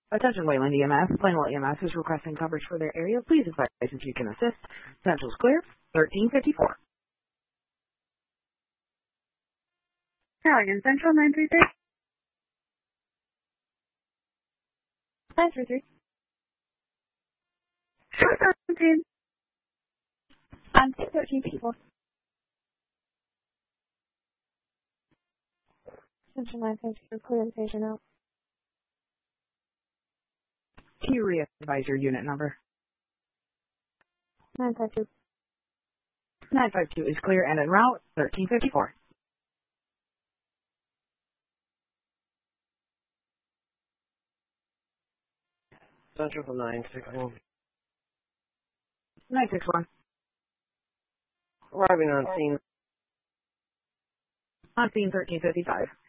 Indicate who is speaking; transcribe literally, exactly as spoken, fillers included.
Speaker 1: Attention Wayland E M S. Plainville E M S is requesting coverage for their area. Please advise if you can assist. Central's clear. thirteen fifty-four.
Speaker 2: Halligan Central nine three three.
Speaker 1: nine three three.
Speaker 2: seventeen.
Speaker 1: On thirteen fifty-four.
Speaker 2: Central nine three two. Clear the patient out.
Speaker 1: Can you re-advise your unit number?
Speaker 2: nine five two.
Speaker 1: nine five two is clear and en route. thirteen fifty-four.
Speaker 3: Central nine six one.
Speaker 1: nine six one.
Speaker 3: Arriving on scene.
Speaker 1: On scene thirteen fifty-five.